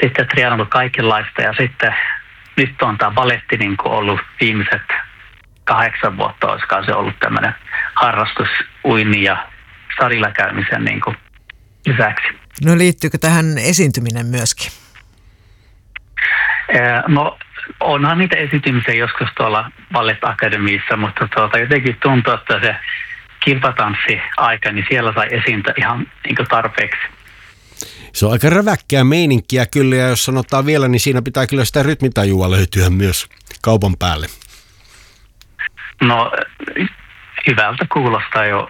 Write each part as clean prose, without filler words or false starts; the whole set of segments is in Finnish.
sitten treenannut kaikenlaista ja sitten nyt on tämä baletti niin kuin ollut viimeiset 8 vuotta, olisiko se ollut tämmöinen harrastus uinnin ja salilla käymisen niin kuin lisäksi. No liittyykö tähän esiintyminen myöskin? No onhan niitä esiintymisiä joskus tuolla Ballet Akademiissa, mutta jotenkin tuntuu, että se kilpatanssi-aika, niin siellä sai esiintyä ihan niin kuin tarpeeksi. Se on aika räväkkää meininkiä kyllä, ja jos sanotaan vielä, niin siinä pitää kyllä sitä rytmitajua löytyä myös kaupan päälle. No, hyvältä kuulostaa jo.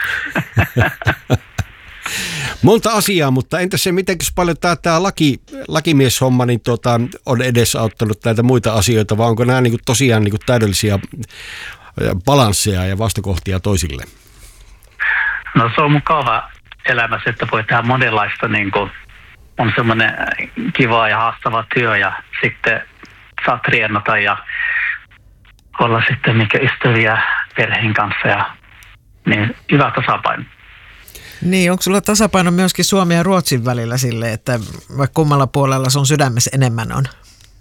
Monta asiaa, mutta entäs se, miten paljon tämä lakimieshomma niin on edesauttanut näitä muita asioita, vai onko nämä niin tosiaan niin täydellisiä balansseja ja vastakohtia toisille? No se on mukava elämässä, että voi tehdä monenlaista, niin kuin on semmoinen kiva ja haastava työ ja sitten saa treenata ja olla sitten ystäviä perheen kanssa ja niin hyvä tasapaino. Niin, onko sulla tasapaino myöskin Suomen ja Ruotsin välillä sille, että vaikka kummalla puolella sun sydämessä enemmän on?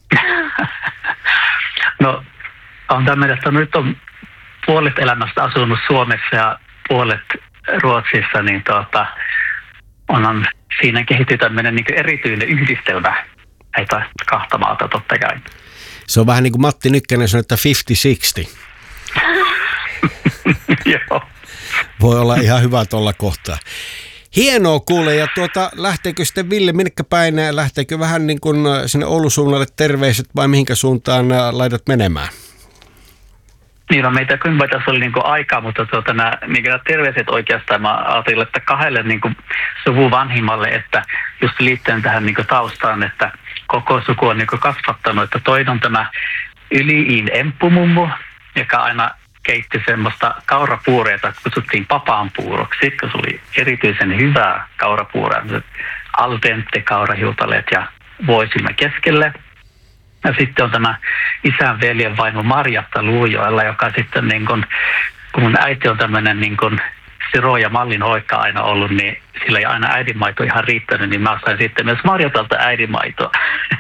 No on tämmöinen, että nyt on puolet elämästä asunut Suomessa ja puolet Ruotsissa, niin on siinä kehittyy tämmöinen niin erityinen yhdistelmä näitä kahta maata totta kai. Se on vähän niin kuin Matti Nykkänen sanoi, että 50-60. Joo. Voi olla ihan hyvä tuolla kohtaa. Hienoa kuule, ja lähteekö sitten Ville minnekä päin, lähteekö vähän niin kuin sinne Oulun suunnalle terveiset vai mihinkä suuntaan laitat menemään? Niin, no meitä kyllä tässä oli niinku aikaa, mutta nämä terveiset oikeastaan mä ajattelin, että 2 niinku suvun vanhimmalle, että just liittyen tähän niinku taustaan, että koko suku on niinku kasvattanut, että toinen on tämä Yli-Iin Emppumummu, joka aina keitti semmoista kaurapuuroa, jota kutsuttiin papaanpuuroksi, kun se oli erityisen hyvää kaurapuuroa, al dente kaurahiutaleet ja voisimme keskelle. Ja sitten on tämä isän veljen vaimo Marjatta Luujoella, joka sitten niin kun mun äiti on tämmöinen niin kun Siro ja Mallin hoikka aina ollut, niin sillä ei aina äidinmaito ihan riittänyt, niin mä sain sitten myös Marjatalta äidinmaitoa.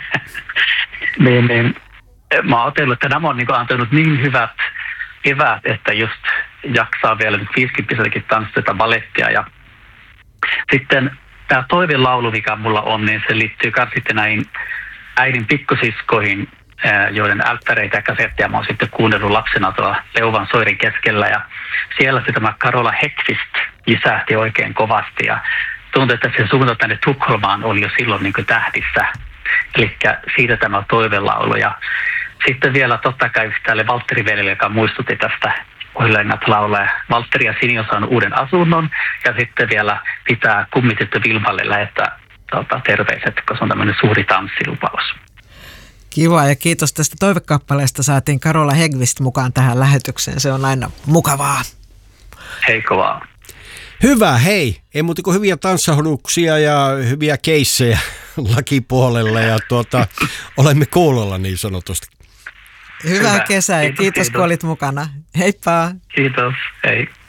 niin, mä oon ajatellut, että nämä on niin antanut niin hyvät eväät, että just jaksaa vielä nyt 50-vuotiaanakin tanssita balettia. Ja sitten tämä toivelaulu, mikä mulla on, niin se liittyy myös sitten näihin äidin pikkusiskoihin, joiden älttäreitä ja kasetteja mä oon sitten kuunnellut lapsena tuolla Leuvan soirin keskellä. Ja siellä se tämä Carola Häggkvist lisähti oikein kovasti. Ja tuntui, että se suunta tänne Tukholmaan oli jo silloin niin kuin tähdissä. Eli siitä tämä toivelaulu. Ja sitten vielä totta kai tälle Valtteri veljelle, joka muistutti tästä Oilengat laulaa. Valtteri ja Sini on saanut uuden asunnon. Ja sitten vielä pitää kummitettu Vilmalle lähettää terveiset, koska se on tämmöinen suuri tanssilupaus. Kiva ja kiitos tästä toivekappaleesta. Saatiin Carola Häggkvist mukaan tähän lähetykseen. Se on aina mukavaa. Hei kovaa. Hyvä, hei. Ei muuta kuin hyviä tanssahduksia ja hyviä keissejä lakipuolella ja olemme kuulolla niin sanotusti. Hyvää kesää ja kiitos kun olit mukana. Heippa. Kiitos, hei.